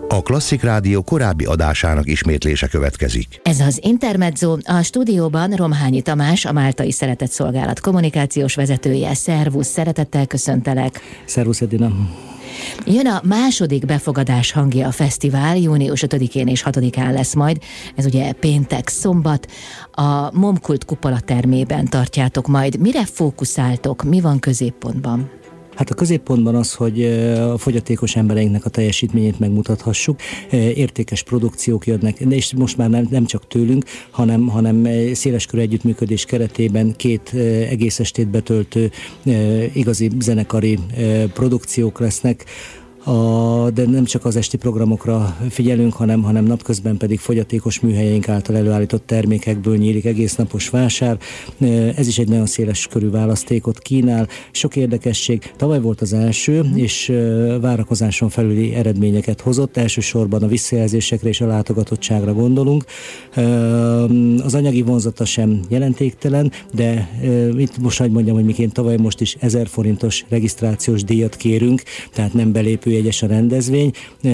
A Klasszik Rádió korábbi adásának ismétlése következik. Ez az Intermezzo, a stúdióban Romhányi Tamás, a Máltai Szeretetszolgálat kommunikációs vezetője. Szervusz, szeretettel köszöntelek. Szervusz, Edina. Jön a második befogadás hangja a fesztivál, június 5-én és 6-án lesz majd. Ez ugye péntek, szombat. A Momkult Kupola termében tartjátok majd. Mire fókuszáltok? Mi van középpontban? Hát a középpontban az, hogy a fogyatékos embereinknek a teljesítményét megmutathassuk. Értékes produkciók jönnek, és most már nem csak tőlünk, hanem széleskörű együttműködés keretében 2 egész estét betöltő igazi zenekari produkciók lesznek. De nem csak az esti programokra figyelünk, hanem napközben pedig fogyatékos műhelyeink által előállított termékekből nyílik egésznapos vásár. Ez is egy nagyon széles körű választékot kínál, sok érdekesség. Tavaly volt az első, és várakozáson felüli eredményeket hozott. Elsősorban a visszajelzésekre és a látogatottságra gondolunk. Az anyagi vonzata sem jelentéktelen, de itt most hadd mondjam, hogy miként tavaly most is 1000 forintos regisztrációs díjat kérünk, tehát nem belépő jegyes a rendezvény,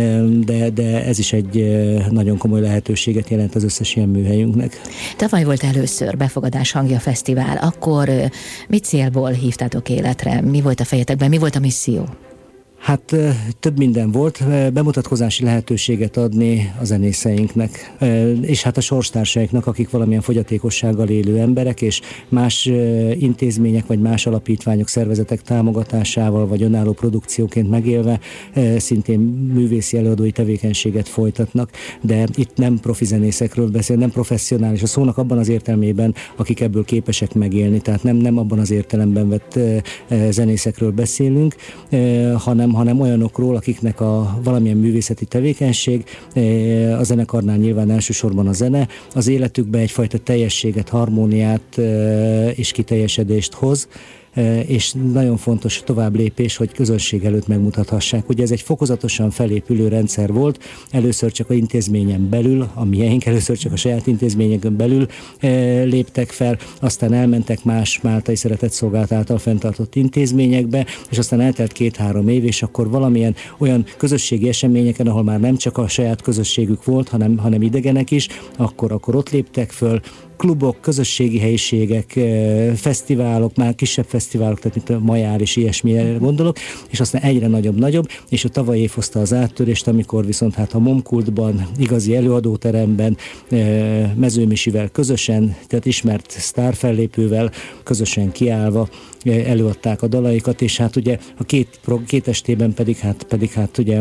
de ez is egy nagyon komoly lehetőséget jelent az összes ilyen műhelyünknek. Tavaly volt először Befogadás hangja fesztivál, akkor mit célból hívtátok életre? Mi volt a fejetekben? Mi volt a misszió? Hát több minden volt, bemutatkozási lehetőséget adni a zenészeinknek, és hát a sorstársaiknak, akik valamilyen fogyatékossággal élő emberek, és más intézmények, vagy más alapítványok, szervezetek támogatásával, vagy önálló produkcióként megélve szintén művészi előadói tevékenységet folytatnak, de itt nem profi zenészekről beszél, nem professzionális a szónak abban az értelmében, akik ebből képesek megélni, tehát nem abban az értelemben vett zenészekről beszélünk, hanem olyanokról, akiknek a valamilyen művészeti tevékenység, a zenekarnál nyilván elsősorban a zene, az életükbe egyfajta teljességet, harmóniát és kiteljesedést hoz, és nagyon fontos tovább lépés, hogy közönség előtt megmutathassák. Ugye ez egy fokozatosan felépülő rendszer volt, először csak az intézményen belül, a miénk, először csak a saját intézményeken belül léptek fel, aztán elmentek más Máltai Szeretetszolgálat által fenntartott intézményekbe, és aztán eltelt 2-3 év, és akkor valamilyen olyan közösségi eseményeken, ahol már nem csak a saját közösségük volt, hanem idegenek is, akkor ott léptek föl, klubok, közösségi helyiségek, fesztiválok, már kisebb fesztiválok, tehát mint a Majár és ilyesmire gondolok, és aztán egyre nagyobb, és a tavaly év hozta az áttörést, amikor viszont hát a Momkultban, igazi előadóteremben, Mező Misivel közösen, tehát ismert sztárfellépővel közösen kiállva előadták a dalaikat, és hát ugye a két estében pedig ugye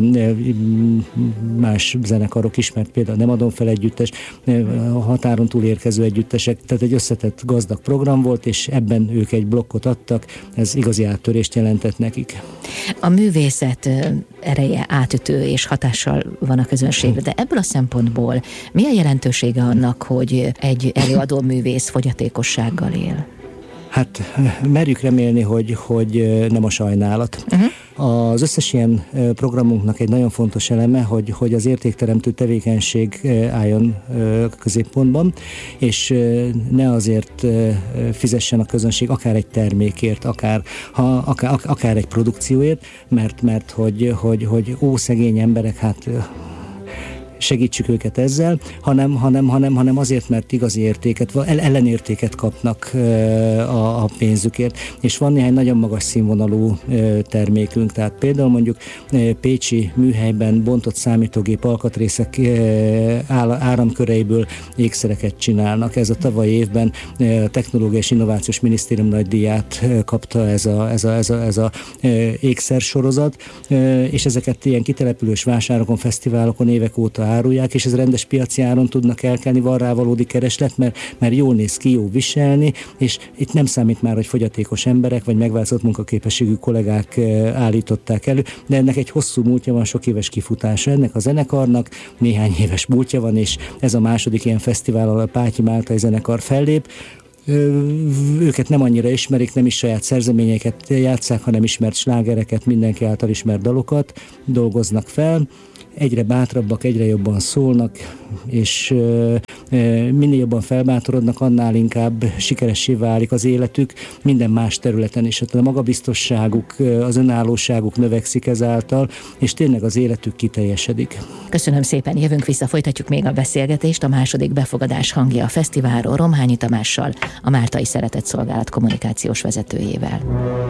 más zenekarok ismert, például Nem adom fel együttes, a határon túl érkező együttesek, tehát egy összetett gazdag program volt, és ebben ők egy blokkot adtak, ez igazi áttörést jelentett nekik. A művészet ereje átütő és hatással van a közönségre, de ebből a szempontból mi a jelentősége annak, hogy egy előadó művész fogyatékossággal él? Hát merjük remélni, hogy nem a sajnálat. Az összes ilyen programunknak egy nagyon fontos eleme, hogy az értékteremtő tevékenység álljon középpontban, és ne azért fizessen a közönség akár egy termékért, akár egy produkcióért, mert hogy szegény emberek, hát segítsük őket ezzel, hanem azért, mert igazi értéket, ellenértéket kapnak a pénzükért. És van néhány nagyon magas színvonalú termékünk, tehát például mondjuk pécsi műhelyben bontott számítógép alkatrészek áramköreiből ékszereket csinálnak. Ez a tavalyi évben a Technológiai és Innovációs Minisztérium nagydíját kapta ez a ékszersorozat, és ezeket ilyen kitelepülős vásárokon, fesztiválokon évek óta árulják, és ez rendes piaci áron tudnak elkelni, van rá valódi kereslet, mert jól néz ki, jó viselni, és itt nem számít már, hogy fogyatékos emberek, vagy megváltozott munkaképességű kollégák állították elő, de ennek egy hosszú múltja van, sok éves kifutása. Ennek a zenekarnak néhány éves múltja van, és ez a második ilyen fesztivál, ahol a Pátyi Máltai zenekar fellép. őket nem annyira ismerik, nem is saját szerzeményeket játsszák, hanem ismert slágereket, mindenki által ismert dalokat dolgoznak fel. Egyre bátrabbak, egyre jobban szólnak, és minél jobban felbátorodnak, annál inkább sikeressé válik az életük minden más területen is. A magabiztosságuk, az önállóságuk növekszik ezáltal, és tényleg az életük kiteljesedik. Köszönöm szépen, jövünk vissza, folytatjuk még a beszélgetést. A második befogadás hangja a fesztiválról Romhányi Tamással, a Máltai Szeretett Szolgálat kommunikációs vezetőjével.